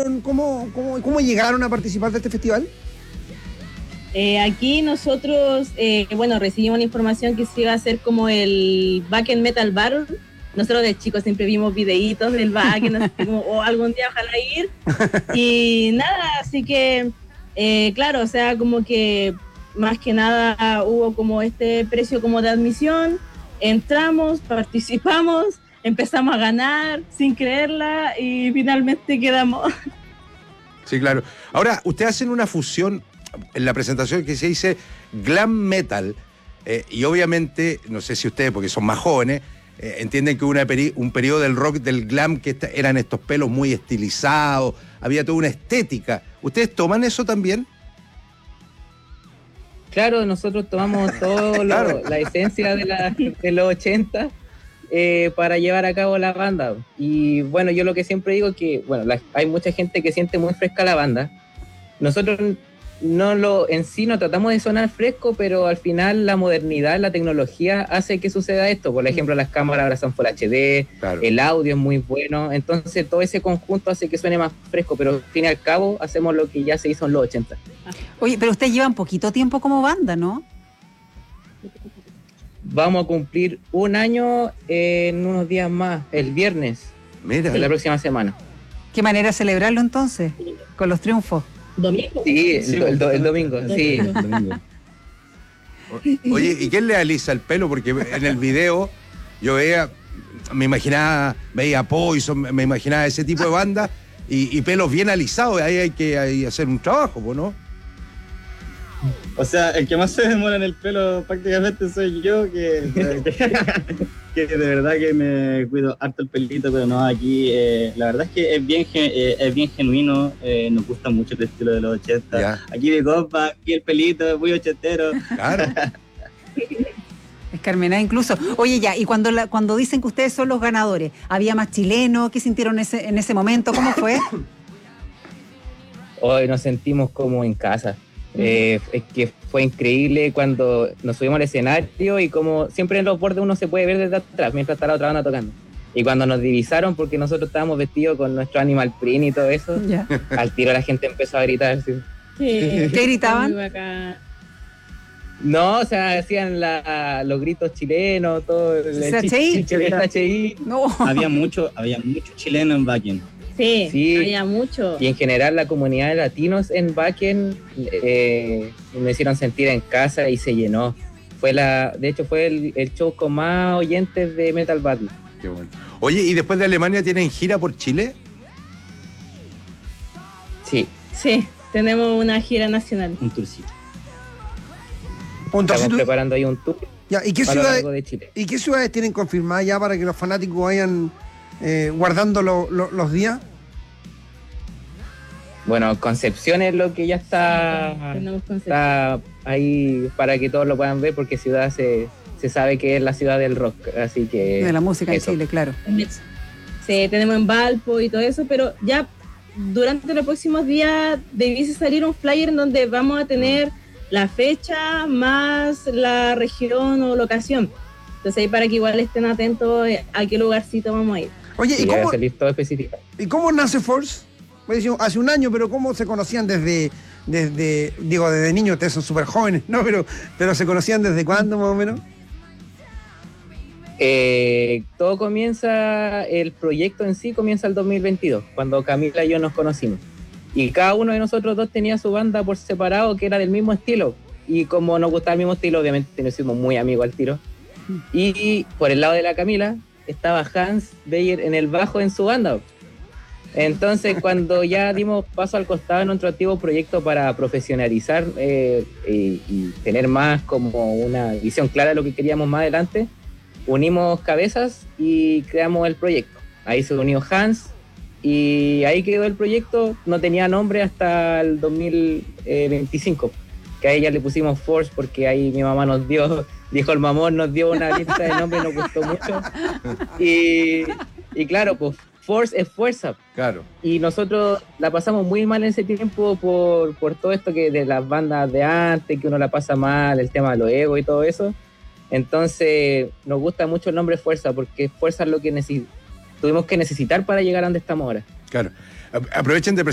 participaron? ¿Cómo llegaron a participar de este festival? Aquí nosotros, recibimos la información que se iba a hacer como el Backend Metal Battle. Nosotros de chicos siempre vimos videitos del Backend, así como, algún día ojalá ir. Y nada, así que, claro, o sea, como que más que nada hubo como este precio como de admisión, entramos, participamos, empezamos a ganar sin creerla y finalmente quedamos. Sí, claro. Ahora, ustedes hacen una fusión en la presentación que se dice glam metal, y obviamente, no sé si ustedes, porque son más jóvenes, entienden que un periodo del rock del glam que eran estos pelos muy estilizados, había toda una estética. ¿Ustedes toman eso también? Claro, nosotros tomamos todo la esencia de los 80 para llevar a cabo la banda. Y bueno, yo lo que siempre digo es que, hay mucha gente que siente muy fresca la banda. Nosotros en sí no tratamos de sonar fresco, pero al final la modernidad, la tecnología hace que suceda esto. Por ejemplo, las cámaras ahora son Full HD, claro. El audio es muy bueno, entonces todo ese conjunto hace que suene más fresco, pero al fin y al cabo hacemos lo que ya se hizo en los 80. Oye, pero ustedes llevan poquito tiempo como banda, ¿no? Vamos a cumplir 1 año en unos días más, el viernes. Mira. De la próxima semana. ¿Qué manera de celebrarlo entonces? Con los triunfos. ¿Domingo? Sí, el domingo, sí. El domingo. Oye, ¿y quién le alisa el pelo? Porque en el video yo veía Poison, me imaginaba ese tipo de banda y pelos bien alisados. Ahí hay que hacer un trabajo, ¿no? O sea, el que más se demora en el pelo prácticamente soy yo, que de verdad que me cuido harto el pelito, pero no, aquí la verdad es que es bien genuino, nos gusta mucho el estilo de los 80. Ya. Aquí de copa, aquí el pelito es muy ochentero. Claro. Escarmenada incluso. Oye, ya, y cuando dicen que ustedes son los ganadores, ¿había más chilenos? ¿Qué sintieron en ese momento? ¿Cómo fue? Hoy nos sentimos como en casa. Es que fue increíble cuando nos subimos al escenario y como siempre en los bordes uno se puede ver desde atrás mientras está la otra banda tocando. Y cuando nos divisaron, porque nosotros estábamos vestidos con nuestro animal print y todo eso, al tiro la gente empezó a gritar. ¿Sí? ¿Qué gritaban? No, o sea, hacían los gritos chilenos, todo el HI. No. Había mucho chileno en Backend. Sí, había mucho. Y en general la comunidad de latinos en Backend me hicieron sentir en casa y se llenó. De hecho fue el show con más oyentes de Metal Battle. Qué bueno. Oye, ¿y después de Alemania tienen gira por Chile? Sí, tenemos una gira nacional. Un tourcito. Estamos preparando ahí un tour. Ya, ¿y qué ciudades tienen confirmadas ya para que los fanáticos vayan guardando los días? Bueno, Concepción es lo que ya está ahí para que todos lo puedan ver, porque ciudad se sabe que es la ciudad del rock, así que... De la música en Chile, claro. Sí, tenemos en Valpo y todo eso, pero ya durante los próximos días debiese salir un flyer en donde vamos a tener la fecha más la región o locación. Entonces ahí para que igual estén atentos a qué lugarcito vamos a ir. Oye, ¿y cómo nace Force? Hace 1 año, pero ¿cómo se conocían desde niños? Ustedes son súper jóvenes, ¿no? Pero ¿se conocían desde cuándo más o menos? Todo comienza, el proyecto en sí comienza el 2022, cuando Camila y yo nos conocimos. Y cada uno de nosotros dos tenía su banda por separado que era del mismo estilo. Y como nos gustaba el mismo estilo, obviamente nos hicimos muy amigos al tiro. Y por el lado de la Camila estaba Hans Beyer en el bajo en su banda. Entonces cuando ya dimos paso al costado en nuestro antiguo proyecto para profesionalizar y tener más como una visión clara de lo que queríamos más adelante, unimos cabezas y creamos el proyecto. Ahí se unió Hans y ahí quedó el proyecto. No tenía nombre hasta el 2025, que a ella le pusimos Force porque ahí mi mamá dijo el mamón, nos dio una lista de nombres y nos gustó mucho. Y claro, pues Force es fuerza. Claro. Y nosotros la pasamos muy mal en ese tiempo por todo esto que de las bandas de antes, que uno la pasa mal, el tema de los egos y todo eso. Entonces nos gusta mucho el nombre Fuerza, porque fuerza es lo que tuvimos que necesitar para llegar a donde estamos ahora. Claro. Aprovechen de